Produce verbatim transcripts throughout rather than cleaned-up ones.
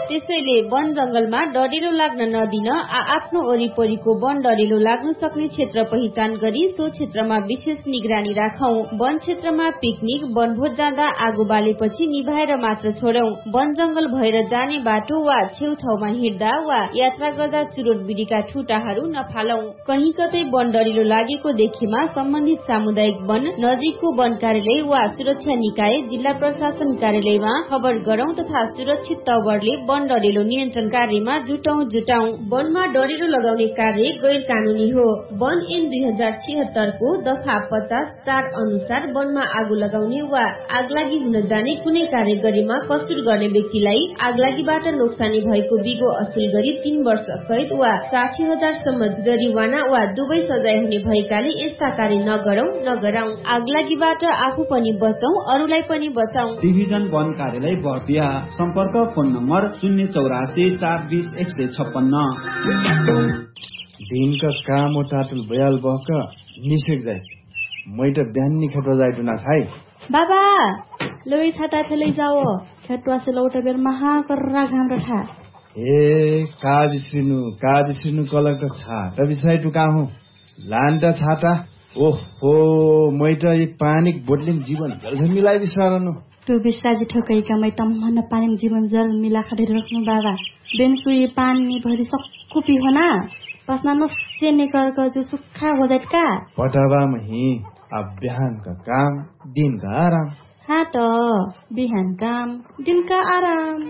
त्यसैले वन जंगलमा डढेलो लाग्न नदिन आफ्नो वरिपरिको वन डढेलो लाग्न सक्ने क्षेत्र पहिचान गरी सो क्षेत्रमा विशेष निगरानी राखौं। वन क्षेत्रमा पिकनिक वनभोज जाँदा आगो बालेपछि निभाएर मात्र छोडौं। वन जंगल भएर जाने बाटो वा छेउछाउमा हिँड्दा वा यात्रा गर्दा चुरोट बिडीका ठुटाहरू नफालौं। कहीं कतै वन डढेलो लागेको देखेमा सम्बन्धित सामुदायिक वन, नजिकको वन कार्यालय वा सुरक्षा निकाय, जिल्ला प्रशासन कार्यालयमा खबर गरौं तथा सुरक्षित तवरले वन डढेलो नियन्त्रण कार्यमा जुटौं जुटौं। वनमा डढेलो लगाउने कार्य गैर कानूनी हो। वन ऐन दुई हजार छिहत्तर को दफा पचास चार अनुसार वनमा आगो लगाउने वा आगलागी हुन जाने कुनै कार्य गरेमा कसुर गर्ने व्यक्तिलाई आगलागीबाट नोक्सानी भएको बिगो असुल गरी तीन वर्ष सहित वा साठी हजार सम्म जरिवाना वा दुवै सजाय हुने भएकाले यस्ता कार्य नगरौं नगराउँ। आगलागीबाट आफू पनि बचौं, अरूलाई पनि बचाउँ। डिभिजन वन कार्यालय बर्दिया। सम्पर्क फोन नम्बर शून्य चौरासी चार बीस एक सय छप्पन्न। दिन का काम ओ टाटुल बयाल बहक निसेक जाए मैं त बिहान नि खेतवा जाए टुना छाई। बाबा लई छाता फेलै जाओ खेतवा से लौटा बेर महा कररा घाम रठा। ए का बिस्रिनु का बिस्रिनु कलर का छाता बिसाइ टुका हूं लान्टा छाता। ओहो मैं त एक पानी बोतलिन जीवन जल्दी मिलाई बिसरानु। तू बिस्राजी ठोकैका मै तम्मन पानी जीवन जल मिला खडेर राख्नु बाबा। बेनसुई पानी भरि सक्कु पिहोना पसना नसे निकर का जो सुक्खा हो जात का। पटावा मही अब बिहान का काम दिन का आराम। हाँ तो बिहान काम दिन का आराम।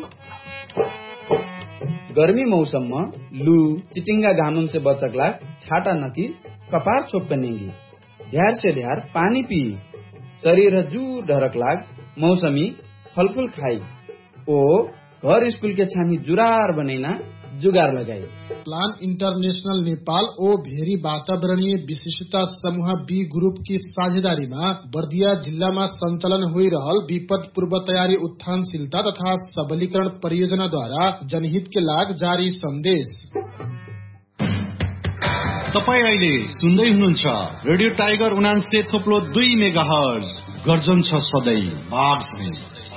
गर्मी मौसममा लू चिटिंगा घामन से बचकला छाटा नती कपार छोप नेंगी। ध्यार से ध्यार पानी पी शरीर जूर ढरक लाग मौसमी फलफूल खाई ओ घर स्कूल के छानी जुरार बनैना जुगार लगाई। प्लान इंटरनेशनल नेपाल ओ भेरी वातावरणीय विशिष्टता समूह बी ग्रुप की साझेदारीमा बर्दिया जिल्लामा सञ्चालन होइरहल विपद पूर्व तयारी उत्थानशीलता तथा सबलीकरण परियोजना द्वारा जनहित के लाग जारी संदेश। तपाई अहिले सुन्दै हुनुहुन्छ रेडियो टाइगर उनान्से थोप्लो दुई मेगा हर्ज गर्जन छ सधैँ बाग्सै।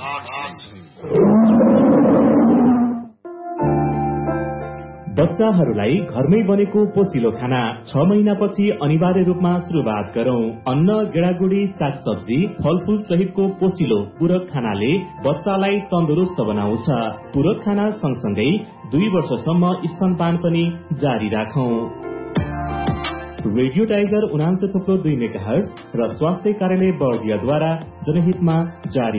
बच्चाहरूलाई घरमै बनेको पोसिलो खाना छ महिनापछि अनिवार्य रूपमा शुरूआत गरौं। अन्न, गेडागुडी, सागसब्जी, फलफूल सहितको पोसिलो पूरक खानाले बच्चालाई तन्दुरुस्त बनाउँछ। पूरक खाना सँगसँगै दुई वर्षसम्म स्तनपान पनि जारी राखौं। रेडियो टाइगर उनान्से थोप्लो दुई मेगाहर्ज र स्वास्थ्य कार्यालय बर्दियाद्वारा जनहितमा जारी।